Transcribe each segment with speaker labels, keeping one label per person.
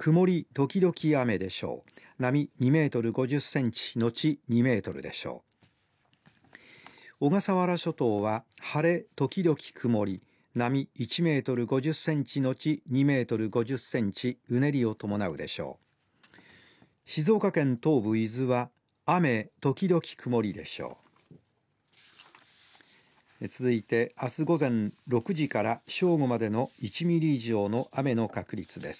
Speaker 1: 曇り時々雨でしょう。波2メートル50センチ後2メートルでしょう。小笠原諸島は晴れ時々曇り、波1メートル50センチ後2メートル50センチ、うねりを伴うでしょう。静岡県東部伊豆は雨時々曇りでしょう。続いて明日午前6時から正午までの1ミリ以上の雨の確率です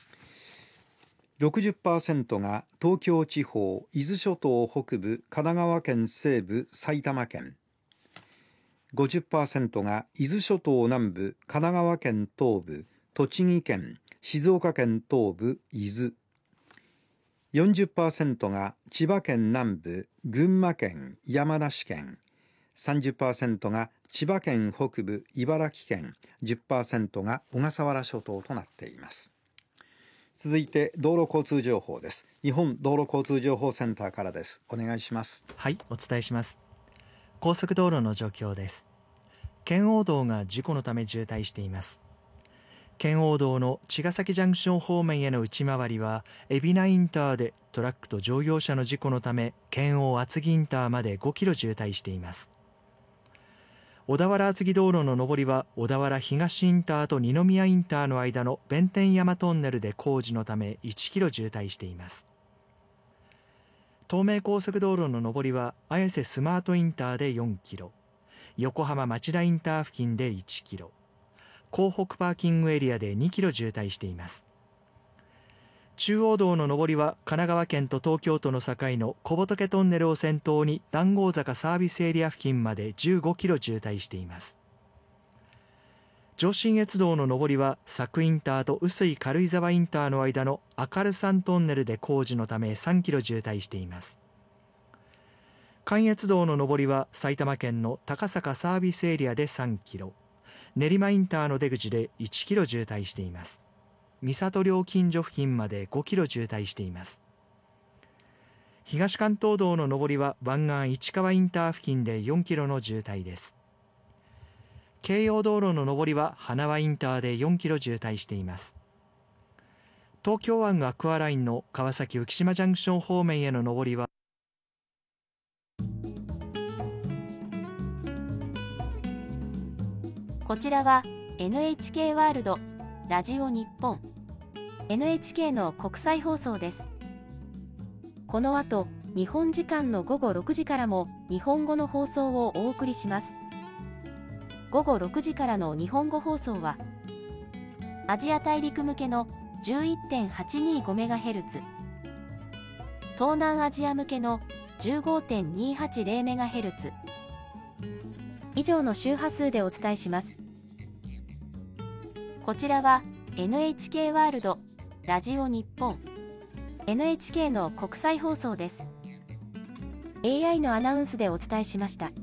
Speaker 1: 。60% が東京地方、伊豆諸島北部、神奈川県西部、埼玉県。50% が伊豆諸島南部、神奈川県東部、栃木県、静岡県東部、伊豆。40% が千葉県南部、群馬県、山梨県。30% が千葉県北部、茨城県。10% が小笠原諸島となっています。続いて道路交通情報です。日本道路交通情報センターからです。お願いします。
Speaker 2: はい、お伝えします。高速道路の状況です。圏央道が事故のため渋滞しています。圏央道の茅ヶ崎ジャンクション方面への内回りは海老名インターでトラックと乗用車の事故のため圏央厚木インターまで5キロ渋滞しています。小田原厚木道路の上りは小田原東インターと二宮インターの間の弁天山トンネルで工事のため1キロ渋滞しています。東名高速道路の上りは綾瀬スマートインターで4キロ、横浜町田インター付近で1キロ、港北パーキングエリアで2キロ渋滞しています。中央道の上りは神奈川県と東京都の境の小仏トンネルを先頭に談合坂サービスエリア付近まで15キロ渋滞しています。上信越道の上りは佐久インターと碓井軽井沢インターの間の明る山トンネルで工事のため3キロ渋滞しています。関越道の上りは埼玉県の高坂サービスエリアで3キロ、練馬インターの出口で1キロ渋滞しています。三郷料金所付近まで5キロ渋滞しています。東関東道の上りは湾岸市川インター付近で4キロの渋滞です。京葉道路の上りは花輪インターで4キロ渋滞しています。東京湾アクアラインの川崎浮島ジャンクション方面への上りは
Speaker 3: こちらは NHK ワールドラジオ日本 NHK の国際放送です。この後、日本時間の午後6時からも日本語の放送をお送りします。午後6時からの日本語放送はアジア大陸向けの 11.825MHz、 東南アジア向けの 15.280MHz 以上の周波数でお伝えします。こちらは NHK ワールドラジオ日本 NHK の国際放送です。 AI のアナウンスでお伝えしました。